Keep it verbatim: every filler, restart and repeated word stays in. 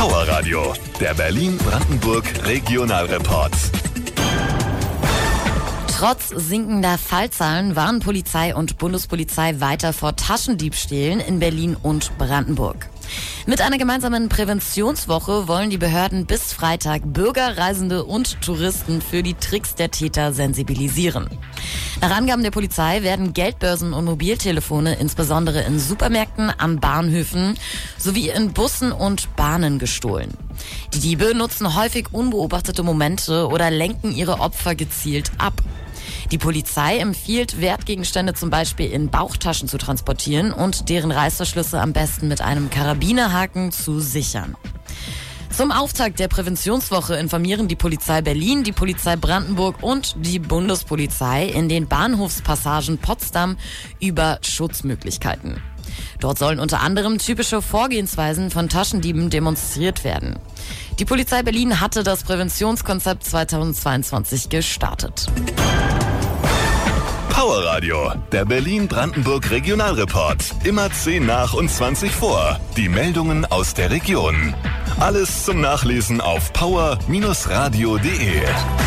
Power Radio, der Berlin-Brandenburg Regionalreport. Trotz sinkender Fallzahlen warnen Polizei und Bundespolizei weiter vor Taschendiebstählen in Berlin und Brandenburg. Mit einer gemeinsamen Präventionswoche wollen die Behörden bis Freitag Bürger, Reisende und Touristen für die Tricks der Täter sensibilisieren. Nach Angaben der Polizei werden Geldbörsen und Mobiltelefone insbesondere in Supermärkten, an Bahnhöfen sowie in Bussen und Bahnen gestohlen. Die Diebe nutzen häufig unbeobachtete Momente oder lenken ihre Opfer gezielt ab. Die Polizei empfiehlt, Wertgegenstände zum Beispiel in Bauchtaschen zu transportieren und deren Reißverschlüsse am besten mit einem Karabinerhaken zu sichern. Zum Auftakt der Präventionswoche informieren die Polizei Berlin, die Polizei Brandenburg und die Bundespolizei in den Bahnhofspassagen Potsdam über Schutzmöglichkeiten. Dort sollen unter anderem typische Vorgehensweisen von Taschendieben demonstriert werden. Die Polizei Berlin hatte das Präventionskonzept zweitausendzweiundzwanzig gestartet. Power Radio, der Berlin-Brandenburg Regionalreport. Immer zehn nach und zwanzig vor. Die Meldungen aus der Region. Alles zum Nachlesen auf power Bindestrich radio punkt de.